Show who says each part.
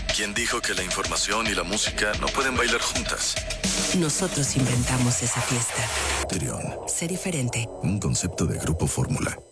Speaker 1: ¿Quién dijo que la información y la música no pueden bailar juntas?
Speaker 2: Nosotros inventamos esa fiesta.
Speaker 1: Trión.
Speaker 2: Sé diferente.
Speaker 1: Un concepto de Grupo Fórmula.